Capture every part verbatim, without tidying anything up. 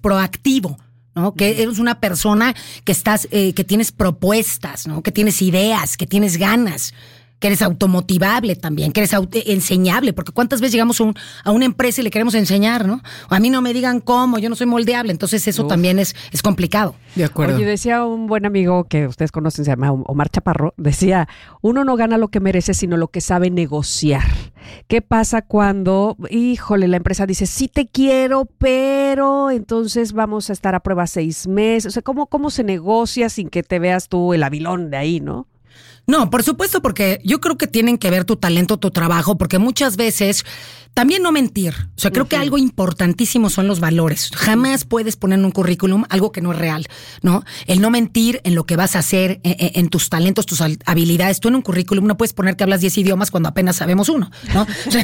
proactivo, ¿no? Que eres una persona que estás, eh, que tienes propuestas, ¿no? Que tienes ideas, que tienes ganas, que eres automotivable también, que eres auto- enseñable, porque cuántas veces llegamos a, un, a una empresa y le queremos enseñar, ¿no? O a mí no me digan cómo, yo no soy moldeable, entonces eso Uf. también es, es complicado. De acuerdo. Oye, decía un buen amigo que ustedes conocen, se llama Omar Chaparro, decía, uno no gana lo que merece, sino lo que sabe negociar. ¿Qué pasa cuando, híjole, la empresa dice, sí te quiero, pero entonces vamos a estar a prueba seis meses? O sea, ¿cómo, cómo se negocia sin que te veas tú el avilón de ahí, no? No, por supuesto, porque yo creo que tienen que ver tu talento, tu trabajo, porque muchas veces también no mentir. O sea, creo uh-huh. que algo importantísimo son los valores. Jamás puedes poner en un currículum algo que no es real, ¿no? El no mentir en lo que vas a hacer, en, en tus talentos, tus habilidades. Tú en un currículum no puedes poner que hablas diez idiomas cuando apenas sabemos uno, ¿no?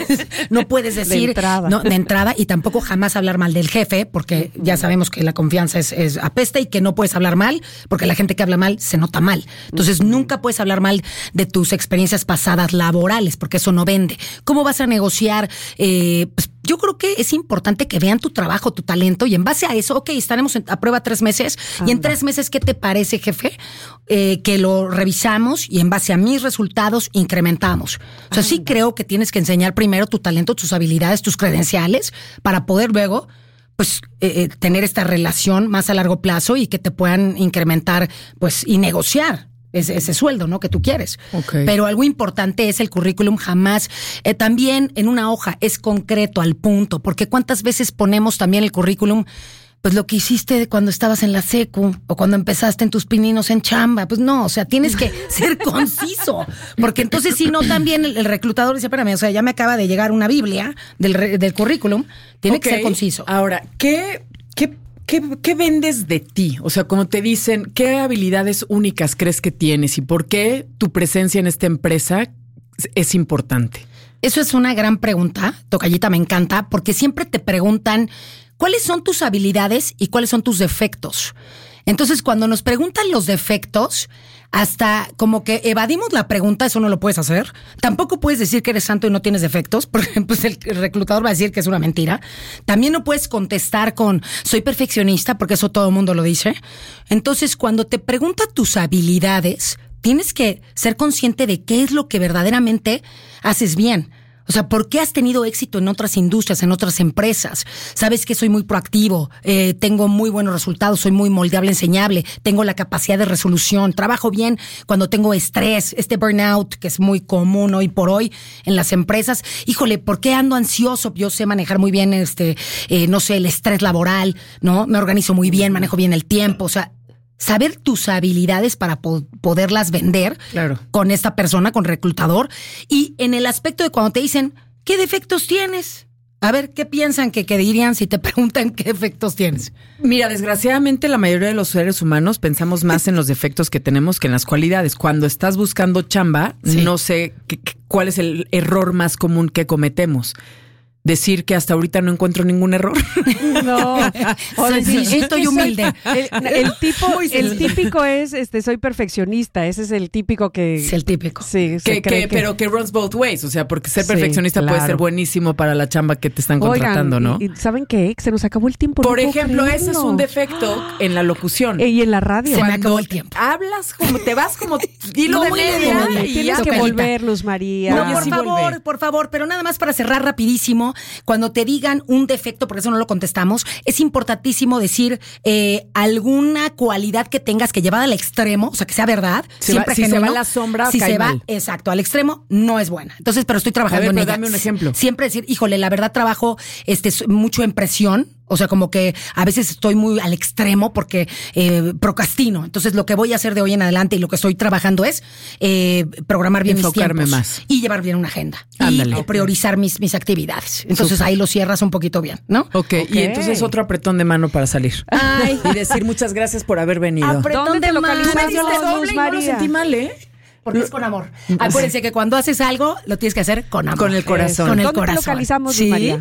No puedes decir de entrada. No, de entrada, y tampoco jamás hablar mal del jefe, porque ya sabemos que la confianza es, es apesta y que no puedes hablar mal, porque la gente que habla mal se nota mal. Entonces, uh-huh. nunca puedes hablar mal de tus experiencias pasadas laborales, porque eso no vende. ¿Cómo vas a negociar? Eh, pues yo creo que es importante que vean tu trabajo, tu talento, y en base a eso, ok, estaremos en, a prueba tres meses, Anda. y en tres meses, ¿qué te parece, jefe? Eh, que lo revisamos y en base a mis resultados incrementamos. O sea, Anda. sí creo que tienes que enseñar primero tu talento, tus habilidades, tus credenciales, para poder luego pues eh, tener esta relación más a largo plazo y que te puedan incrementar, pues, y negociar ese, ese sueldo, ¿no? Que tú quieres. Okay. Pero algo importante es el currículum jamás, eh, también en una hoja, es concreto, al punto, porque cuántas veces ponemos también el currículum, pues lo que hiciste cuando estabas en la secu o cuando empezaste en tus pininos en chamba. Pues no, o sea, tienes que ser conciso, porque entonces si no, también el, el reclutador dice, espérame, o sea, ya me acaba de llegar una biblia del, re, del currículum, tiene okay. que ser conciso. Ahora, ¿qué, qué, qué, ¿qué vendes de ti? O sea, como te dicen, ¿qué habilidades únicas crees que tienes y por qué tu presencia en esta empresa es importante? Eso es una gran pregunta, Tocayita, me encanta, porque siempre te preguntan ¿cuáles son tus habilidades y cuáles son tus defectos? Entonces, cuando nos preguntan los defectos, hasta como que evadimos la pregunta, eso no lo puedes hacer. Tampoco puedes decir que eres santo y no tienes defectos, porque pues el reclutador va a decir que es una mentira. También no puedes contestar con soy perfeccionista, porque eso todo el mundo lo dice. Entonces, cuando te preguntan tus habilidades, tienes que ser consciente de qué es lo que verdaderamente haces bien. O sea, ¿por qué has tenido éxito en otras industrias, en otras empresas? Sabes que soy muy proactivo, eh, tengo muy buenos resultados, soy muy moldeable, enseñable, tengo la capacidad de resolución, trabajo bien cuando tengo estrés, este burnout que es muy común hoy por hoy en las empresas. Híjole, ¿por qué ando ansioso? Yo sé manejar muy bien, este, eh, no sé, el estrés laboral, ¿no? Me organizo muy bien, manejo bien el tiempo, o sea, saber tus habilidades para po- poderlas vender claro. con esta persona, con reclutador. Y en el aspecto de cuando te dicen, ¿qué defectos tienes? A ver, ¿qué piensan que, que dirían si te preguntan qué defectos tienes? Mira, desgraciadamente la mayoría de los seres humanos pensamos más en los defectos que tenemos que en las cualidades. Cuando estás buscando chamba, sí. no sé qué, cuál es el error más común que cometemos. Decir que hasta ahorita no encuentro ningún error. No, o decir, sencillito y humilde. El, el tipo, el típico es, este, soy perfeccionista. Ese es el típico que. Es el típico. Sí, que, que, que, pero que runs both ways. O sea, porque ser perfeccionista sí, claro. puede ser buenísimo para la chamba que te están contratando, Oigan, ¿no? Y, y ¿saben qué? Se nos acabó el tiempo. Por no ejemplo, ese es un defecto en la locución. Y en la radio. Se Cuando me acabó el tiempo. Hablas como, te vas como hilo no, de media. media. Y tienes que volver, Luz María. No, por sí favor, volver. por favor. Pero nada más para cerrar rapidísimo, cuando te digan un defecto, porque eso no lo contestamos, es importantísimo decir eh, alguna cualidad que tengas que llevada al extremo, o sea, que sea verdad. Se siempre va, si genuino, se va a la sombra, si cae se va, mal. exacto, al extremo, no es buena. Entonces, pero estoy trabajando a ver, en pero ella. dame un ejemplo. Siempre decir, híjole, la verdad trabajo este mucho en presión. O sea, como que a veces estoy muy al extremo porque eh, procrastino. Entonces, lo que voy a hacer de hoy en adelante y lo que estoy trabajando es eh, programar bien Enfocarme mis tiempos. más. Y llevar bien una agenda. Ándale. Y priorizar mis, mis actividades. Entonces, Súper. ahí lo cierras un poquito bien, ¿no? Okay. ok, y entonces otro apretón de mano para salir. Ay. Y decir muchas gracias por haber venido. Apretón ¿Dónde de te localizamos, mano. Tú me diste doble Luz y no lo María? sentí mal, ¿eh? Porque es con amor. Acuérdense que cuando haces algo, lo tienes que hacer con amor. Con el corazón. Con el ¿Dónde corazón. te localizamos, sí. Luz María?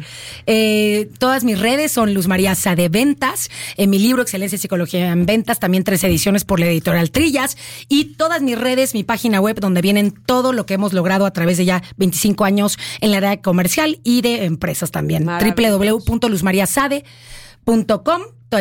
Eh, todas mis redes son Luz María Sade Ventas. En mi libro Excelencia y Psicología en Ventas, también tres ediciones por la editorial Trillas. Y todas mis redes, mi página web, donde vienen todo lo que hemos logrado a través de ya veinticinco años en la área comercial y de empresas también. doble u doble u doble u punto luz maría sade punto com.